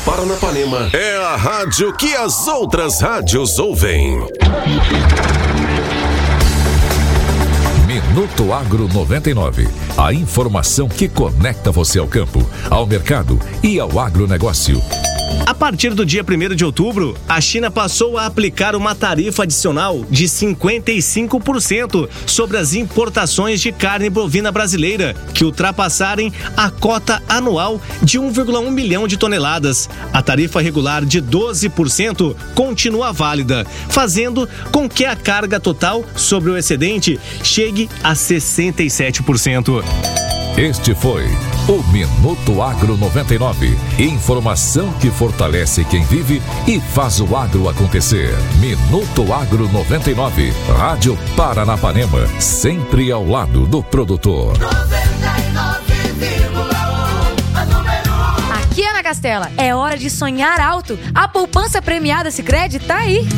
Paranapanema é a rádio que as outras rádios ouvem. Minuto Agro 99. A informação que conecta você ao campo, ao mercado e ao agronegócio. A partir do dia 1º de outubro, a China passou a aplicar uma tarifa adicional de 55% sobre as importações de carne bovina brasileira, que ultrapassarem a cota anual de 1,1 milhão de toneladas. A tarifa regular de 12% continua válida, fazendo com que a carga total sobre o excedente chegue a 67%. Este foi o Minuto Agro 99. Informação que fortalece quem vive e faz o agro acontecer. Minuto Agro 99. Rádio Paranapanema, sempre ao lado do produtor. 99,1, a número 1. Aqui, Ana Castela, é hora de sonhar alto. A poupança premiada Sicredi tá aí.